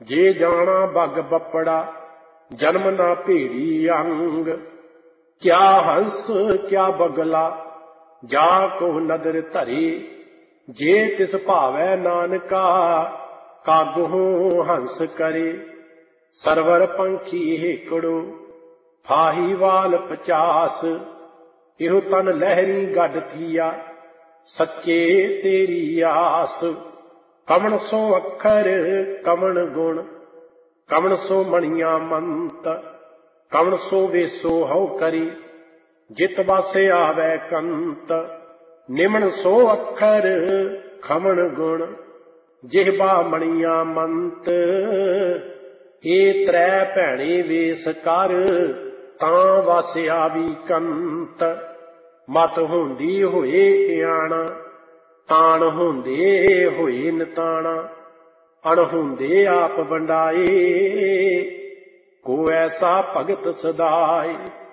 ਜੇ ਜਾਣਾ ਬਗ ਬੱਪੜਾ ਜਨਮ ਨਾ ਭੇੜੀ ਅੰਗ। ਕਿਆ ਹੰਸ ਕਿਆ ਬਗਲਾ ਜਾ ਕੋ ਨਦਰ ਧਰੇ। ਜੇ ਤਿਸ ਭਾਵੈ ਨਾਨਕਾ ਕਾਗੁ ਹੰਸ ਕਰੇ। ਸਰਵਰ ਪੰਖੀ ਹੇਕੜੋ ਫਾਹੀ ਵਾਲ 50। ਇਹੋ ਤਨ ਲਹਿਰੀ ਗੱਡ ਥੀਆ ਸੱਚੇ ਤੇਰੀ ਆਸ। ਕਵਣ ਸੋ ਅੱਖਰ ਕਵਣ ਗੁਣ ਕਵਣ ਸੋ ਮਣੀਆਂ ਮੰਤ। ਕਵਣ ਸੋ ਵੇਸੋ ਹਉ ਕਰੀ ਜਿਤ ਵਾਸੇ ਆਵੈ ਕੰਤ। ਨਿਮਣ ਸੋ ਅੱਖਰ ਖਵਣ ਗੁਣ ਜਿਹਬਾ ਮਣੀਆਂ ਮੰਤ। ਇਹ ਤ੍ਰੈ ਭੈਣੇ ਵੇਸ ਕਰ ਤਾਂ ਵਾਸਿਆ ਵੀ ਕੰਤ। ਮਤ ਹੁੰਦੀ ਹੋਏ ਇਆਣਾ ਤਾਣ ਹੁੰਦੇ ਹੋਏ ਨਿਤਾਣਾ। ਅਣਹੁੰਦੇ ਆਪ ਵੰਡਾਏ ਕੋ ਐਸਾ ਭਗਤ ਸਦਾਏ।